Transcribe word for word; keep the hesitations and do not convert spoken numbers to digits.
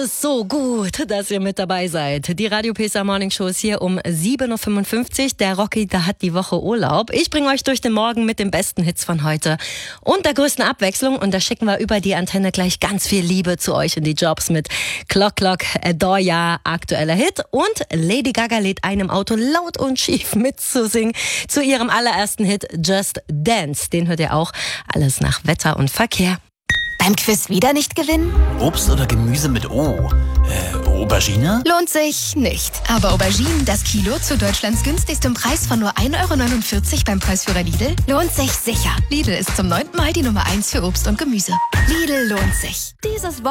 So gut, dass ihr mit dabei seid. Die Radio P S A Morning Show ist hier um sieben Uhr fünfundfünfzig. Der Rocky, der hat die Woche Urlaub. Ich bringe euch durch den Morgen mit den besten Hits von heute und der größten Abwechslung. Und da schicken wir über die Antenne gleich ganz viel Liebe zu euch in die Jobs mit Clock Clock, Adore, aktueller Hit. Und Lady Gaga lädt einem Auto laut und schief mitzusingen zu ihrem allerersten Hit Just Dance. Den hört ihr auch. Alles nach Wetter und Verkehr. Beim Quiz wieder nicht gewinnen? Obst oder Gemüse mit O? Äh, Aubergine? Lohnt sich nicht. Aber Auberginen, das Kilo zu Deutschlands günstigstem Preis von nur ein Euro neunundvierzig beim Preisführer Lidl, lohnt sich sicher. Lidl ist zum neunten Mal die Nummer eins für Obst und Gemüse. Lidl lohnt sich. Dieses